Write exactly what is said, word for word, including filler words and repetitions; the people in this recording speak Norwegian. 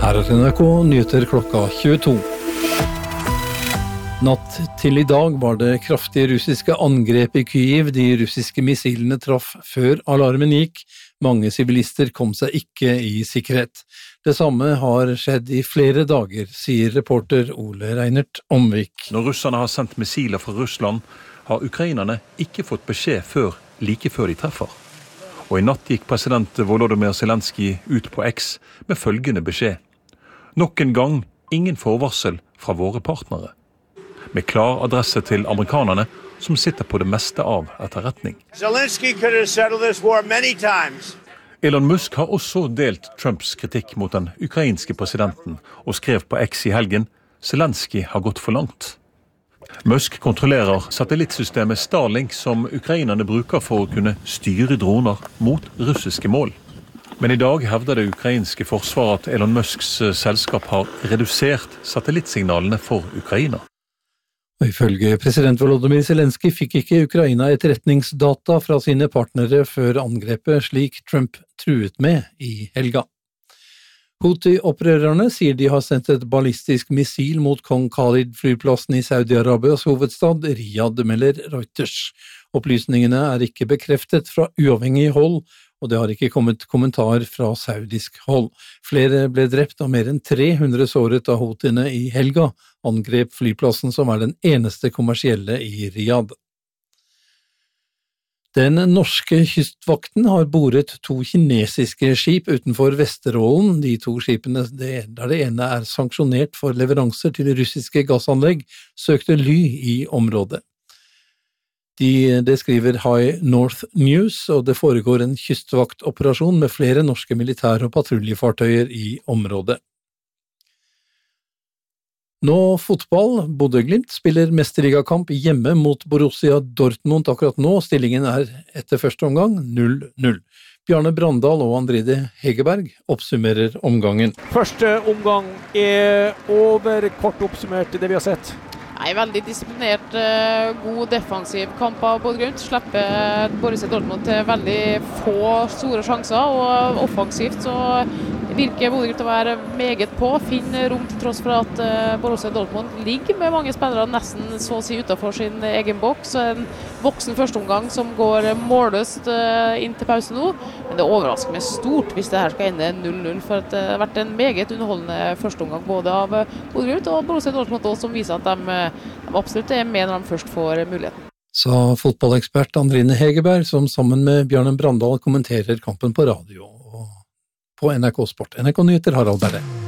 Her er N R K nyheter klokka tjueto. Natt til i dag var det kraftige russiske angrep i Kyiv. De russiske missilene traff før alarmen gikk. Mange sivilister kom seg ikke i sikkerhet. Det samme har skjedd i flere dager, sier reporter Ole Reinert Omvik. Når russerne har sendt missiler fra Russland, har ukrainerne ikke fått beskjed før like før de treffer. Og i natt gikk president Volodymyr Zelenskyj ut på X med følgende beskjed. Nok en gang ingen forvarsel fra våre partnere. Med klar adresse til amerikanerne som sitter på det meste av etterretning. Elon Musk har også delt Trumps kritikk mot den ukrainske presidenten og skrev på X i helgen Zelenskyj har gått for langt. Musk kontrollerer satellittsystemet Starlink som ukrainerne bruker for å kunne styre droner mot russiske mål. Men i dag hevder det ukrainske forsvaret at Elon Musks selskap har redusert satellittsignalene for Ukraina. Og ifølge president Volodymyr Zelenskyj fikk ikke Ukraina etterretningsdata fra sine partnere før angrepet, slik Trump truet med i helga. Houthi-opprørerne sier de har sendt et ballistisk missil mot Kong Khalid-flyplassen i Saudi-Arabias hovedstad, Riyadh, melder Reuters. Opplysningene er ikke bekreftet fra uavhengig hold, og det har ikke kommet kommentar fra saudisk hold. Flere ble drept og mer enn tre hundre såret av Houthine i helga, angrep flyplassen som er den eneste kommersielle i Riyadh. Den norske kystvakten har boret to kinesiske skip utenfor Vesterålen. De to skipene, der det ene er sanksjonert for leveranser til russiske gassanlegg, søkte ly i området. De, det skriver High North News, og det foregår en kystvaktoperasjon med flere norske militære og patruljefartøyer i området. Nå fotball. Bodø/Glimt spiller mesterligakamp hjemme mot Borussia Dortmund akkurat nå. Stillingen er etter første omgang null null. Bjarne Brandal og Andrine Hegerberg oppsummerer omgangen. Første omgang er over, kort oppsummert i det vi har sett. Nei, veldig disiplinert, god defensiv kamp av Bodø/Glimt. Slipper Borussia Dortmund til veldig få store sjanser, og offensivt så virker Bodø/Glimt å være meget på. Finner rom til tross for at Borussia Dortmund ligger med mange spillere nesten så å si utenfor sin egen boks. En voksen førsteomgang som går målløst inn til pause nå. Men det overrasker meg stort hvis det her skal ende null null, for det har vært en meget underholdende førsteomgang både av Bodø/Glimt og Borussia Dortmund også, som viser at de De absolutt er med når de først får muligheten. Sa fotballekspert Andrine Hegerberg, som sammen med Bjarne Brandal kommenterer kampen på radio og på N R K Sport. N R K Nyheter, Harald Berre.